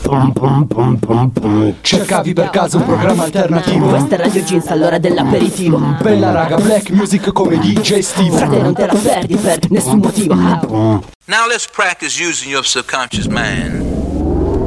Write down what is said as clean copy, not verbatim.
Cercavi per caso un programma alternativo? Questa è Radio Jeans all'ora dell'aperitivo. Bella raga, black music come DJ Steve. Frate, non te la perdi per nessun motivo. Now let's practice using your subconscious mind.